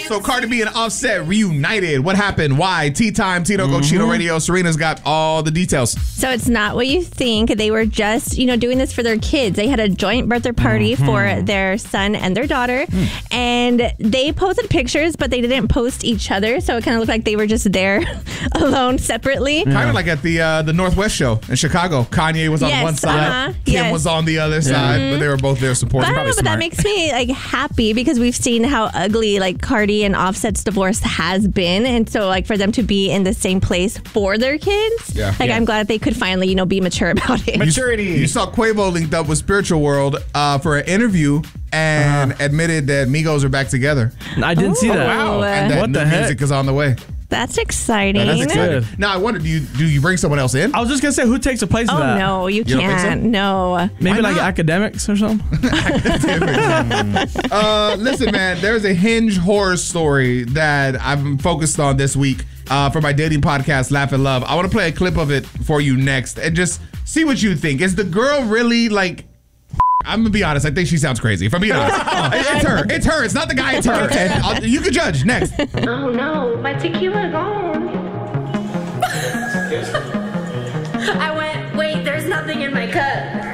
So Cardi B and Offset reunited. What happened? Why? Tea Time, Tito Cochino Radio. Serena's got all the details. So it's not what you think. They were just, doing this for their kids. They had a joint birthday party for their son and their daughter. And they posted pictures, but they didn't post each other. So it kind of looked like they were just there alone separately. Kind of like at the Northwest show in Chicago. Kanye was on one side. Kim was on the other side. But they were both there supporting. But that makes me happy because we've seen how ugly Cardi and Offset's divorce has been. And so for them to be in the same place for their kids, I'm glad that they could finally, be mature about it. Maturity. You saw Quavo linked up with Spiritual World for an interview and admitted that Migos are back together. I didn't see that. Wow. And that what the heck? music is on the way. That's exciting. That's exciting. Now, I wonder, do you bring someone else in? I was just going to say, who takes the place of that? Oh, no, you can't. So? No. Maybe academics or something? Listen, man, there's a Hinge horror story that I'm focused on this week for my dating podcast, Laugh and Love. I want to play a clip of it for you next and just see what you think. Is the girl really I'm going to be honest. I think she sounds crazy. If I'm being honest. It's her. It's her. It's not the guy. It's her. Okay. You can judge. Next. Oh, no. My tequila gone. I went, wait, there's nothing in my cup.